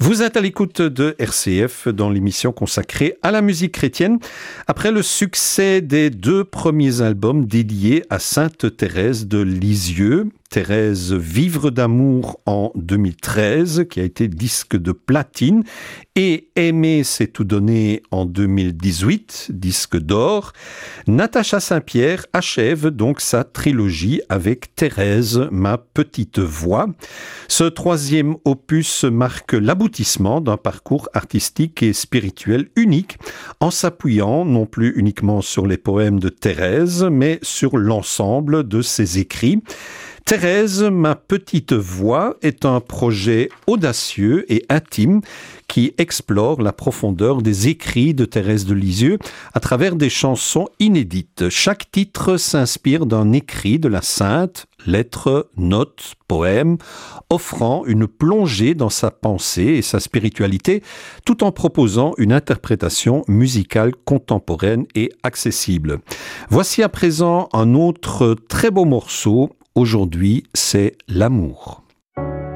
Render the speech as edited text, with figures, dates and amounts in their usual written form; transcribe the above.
Vous êtes à l'écoute de RCF dans l'émission consacrée à la musique chrétienne. Après le succès des 2 premiers albums dédiés à Sainte Thérèse de Lisieux, Thérèse Vivre d'amour en 2013, qui a été disque de platine, et Aimer c'est tout donner en 2018, disque d'or, Natacha Saint-Pierre achève donc sa trilogie avec Thérèse, ma petite voix. Ce 3e opus marque l'aboutissement d'un parcours artistique et spirituel unique, en s'appuyant non plus uniquement sur les poèmes de Thérèse, mais sur l'ensemble de ses écrits. Thérèse, ma petite voix est un projet audacieux et intime qui explore la profondeur des écrits de Thérèse de Lisieux à travers des chansons inédites. Chaque titre s'inspire d'un écrit de la sainte, lettres, notes, poèmes, offrant une plongée dans sa pensée et sa spiritualité, tout en proposant une interprétation musicale contemporaine et accessible. Voici à présent un autre très beau morceau. Aujourd'hui, c'est l'amour.